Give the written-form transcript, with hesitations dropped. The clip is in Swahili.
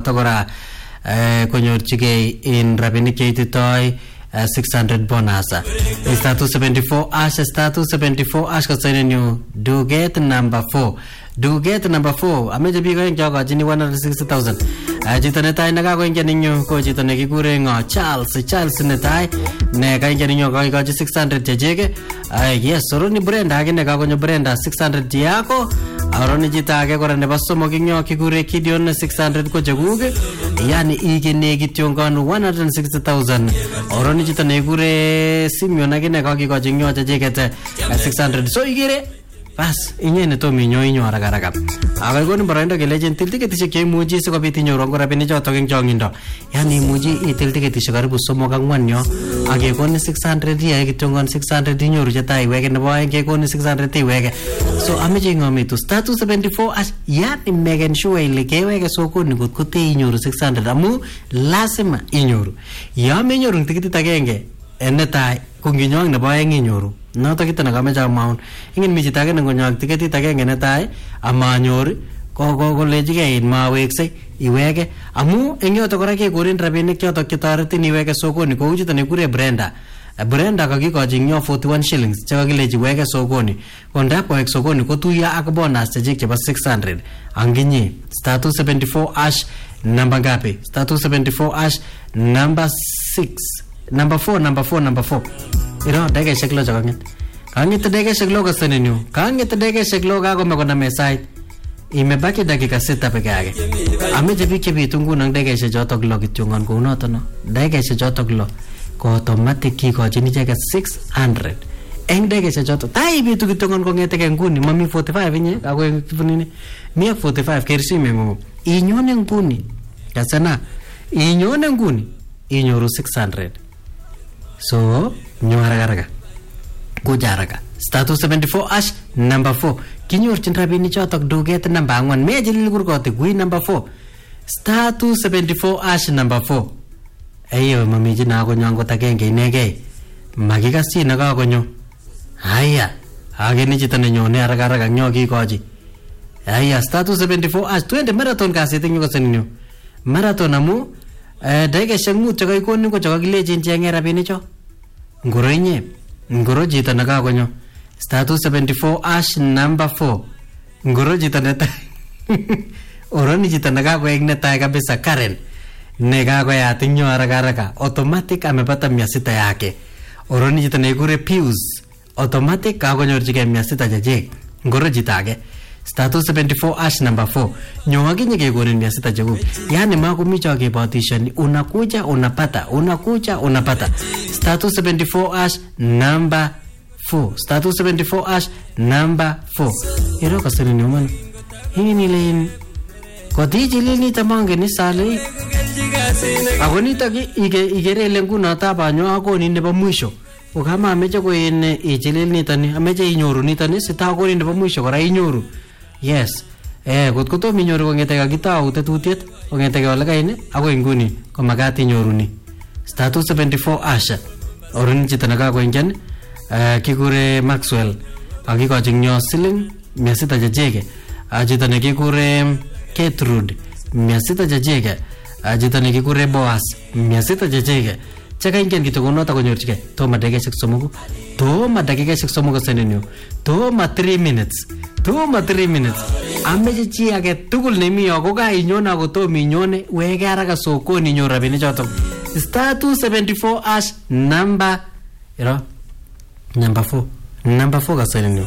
noto kora konyorchigei in rabinik cheititoi 600 bonus. Star 274 ash star 274 ash kasenenyu duget number 4. Duget number 4 ameje bigo eng jogachini 160,000. Chito netai nekakoingia ninyo ko chito nekikure ngo Charles netai ne kaingia ninyo kaikochi 600 checheke. Yes, soroni Brenda akine kakonyo Brenda 600 yako. Aroni chito age kora nebo somok inyo kikure Gideon 600 ko chekuke. Yani ikene kityongon 160,000. Aroni chito nekikure Simeon akine kakikochi nyo checheke 600. So ikere bas inyene tomi inyo haraka. Akoi koni boroindo kelechen til tiketishek cheimuchi sikobit inyoru ngo rabinik chotok eng chongindo. Yani imuchi itil tiketishek karibu 3-4 yo akekoni 600 yae kityongon 600 inyoru chetai iweke nebo aeng kekoni 600 iweke. So ameche ngomitu star 274 ash yani megen sure ile keweke sokoni kotko te inyoru 600 amu lazima inyoru. Ya menyoru tiketit agenge netai konginyoang nebo aeng inyoru. Noto kita nakamecha amount. Ingen mi chito age ngonyoak tiketit agenge netai amanyor kolechigei in mawekse iweke amu eng yoto kora kekorin rabinik chotok chetoretin iweke sokoni kou chito nekure Brenda kakikochi nyo 41 shillings chekakilechi weke sokoni konda koek sokoni kotuya ak bonus chechik chebo 600 anginye star 274 ash number ngapi star 274 ash number 4 iro dakeshek lo kangit dakeshek lo kasenenyu kangit dakeshek lo kakome koname site imebaki dakika 6 peke yake ameche biik chebitu nguno dakeshek chotok lo kityongon kou noto no dakeshek chotok lo ko automatic kikochin icheket 600 eng dakeshek chotok tai bitu kityongon kongeteke nguni mami 45 inye akoi nini mi 45 kersime mo inyone nguni kasana inyone nguni inyoru 600 so nyo haraka kuja haraka star 274 ash number 4 kinyorchin rabinik chotok duget number 4 mejilil kurkoti kui number 4 star 274 ash number 4 ayo mamiji na konyo agenge inegei makikasi na kakonyo haya ageni chito nenyone haraka nyo kikochi haya star 274 ash twende marathon kasit nyo koseninyo marathon amu dakeshek mut chekaikoni ko chekakilechin chenge rabinik cho ngoro inye ngoro chito nekakonyo star 274 ash number 4 ngoro chito netai oroni chito nekakoek netai kabisa Karen nekakoyat inyo haraka automatic amepata 600 yake oroni chito nekure Pius automatic kakonyorchigei 600 chechek ngoro chito age star 274 ash number 4 nyoakinye kekonin 600 chekuk yani makomicho kebotishani unakuja unapata star 274 ash number 4 star 274 ash number 4 iro kasini ni umano hii ni lein kotiji lini tamange ni sale agonita ki igerele nguno tabanyo akoni nebo mwisho ukama ameche ko in ichilil nitani ameche inyoru nitani sitakoni nebo mwisho kora inyoru. Yes. Kotko tomo inyoru kongete kitau tetutiet kongete wala kaine ako inguni ko magat inyoruni. Star 274 ash. Oroni chito nakakoingen kikure Maxwell. Akikochi nyo siling 600 checheke. Chito nekikure Gertrude 600 checheke. Chito nekikure Boaz 600 checheke. Chakaingen kitokonoto konyorchike toma dakikeshek somoku senenyu toma 3 minutes ameche chi age tugul nemi yo ko kainyone ako tomi inyone weke haraka sokoni inyoru rabinik chotok star 274 ash number 4 kasenenyu